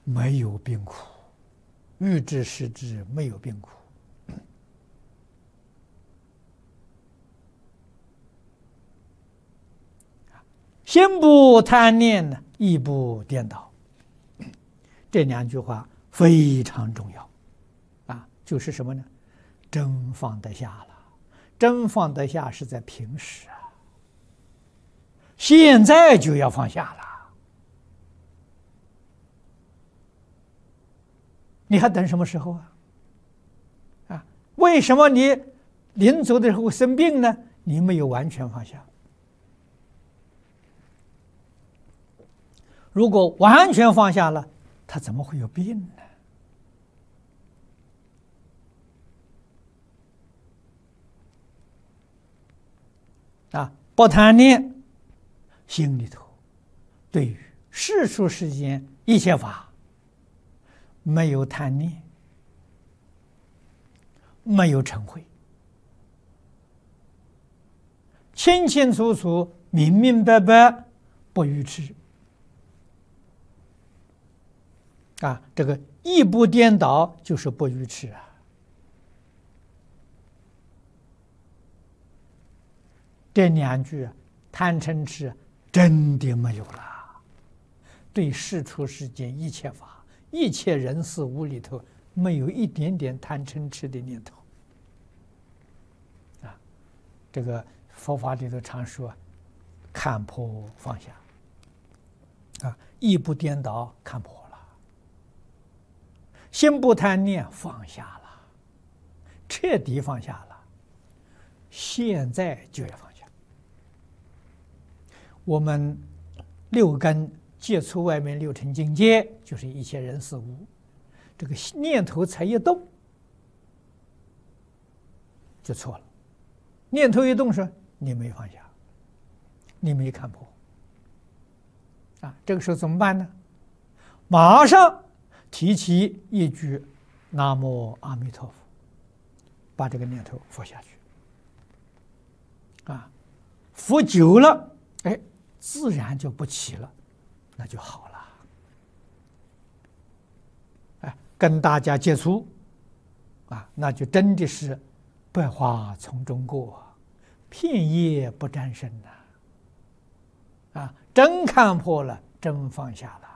没有病苦，欲知时知没有病苦。心不贪念呢，意不颠倒。这两句话非常重要啊，就是什么呢？真放得下了，真放得下是在平时啊，现在就要放下了。你还等什么时候啊？啊，为什么你临走的时候生病呢？你没有完全放下。如果完全放下了，他怎么会有病呢？啊，不贪念，心里头对于世出世间一切法没有贪念，没有嗔恚，清清楚楚、明明白白，不愚痴。啊，这个意不颠倒就是不愚痴啊。这两句贪嗔痴真的没有了，对世出世间一切法、一切人事物里头没有一点点贪嗔痴的念头。啊，这个佛法里头常说，看破放下。啊，意不颠倒看破。心不贪念放下了，彻底放下了，现在就要放下。我们六根接触外面六尘境界，就是一切人事物，这个念头才一动就错了。念头一动时，你没放下，你没看破啊，这个时候怎么办呢？马上提起一句南无阿弥陀佛，把这个念头佛下去啊，佛久了，哎，自然就不起了，那就好了。哎，跟大家接触啊，那就真的是百花丛中过，片叶不沾身呐！啊，真看破了，真放下了。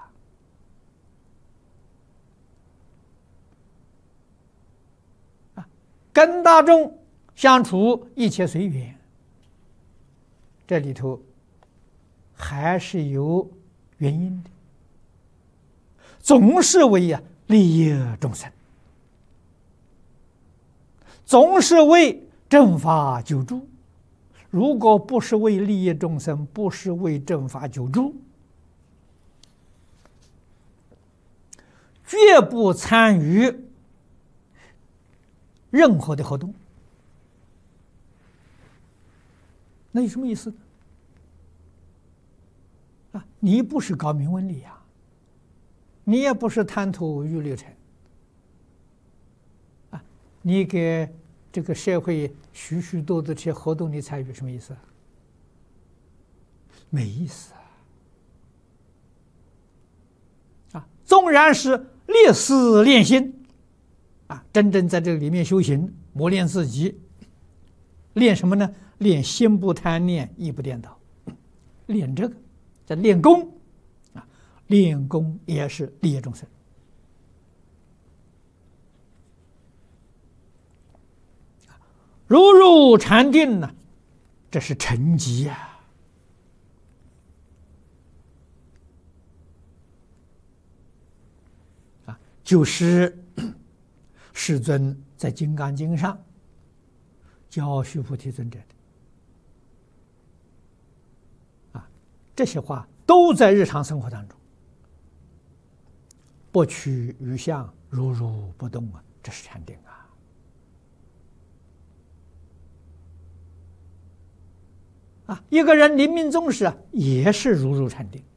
跟大众相处，一切随缘，这里头还是有原因的，总是为利益众生，总是为正法救助。如果不是为利益众生，不是为正法救助，绝不参与任何的活动，那有什么意思呢？啊，你不是搞名闻利呀，你也不是贪图欲六尘，啊，你给这个社会许许多多这些活动你参与，什么意思？没意思啊！纵然是烈士练心。啊，真正在这个里面修行，磨练自己，练什么呢？练心不贪念，意不颠倒，练这个，在练功啊，练功也是利益众生。如入禅定呢，这是成绩呀！啊，就是世尊在《金刚经》上教须菩提尊者的啊，这些话都在日常生活当中，不取于相，如如不动啊，这是禅定啊！啊，一个人临命终时啊，也是如入禅定。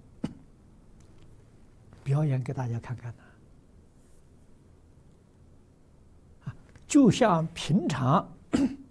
表演给大家看看呢。就像平常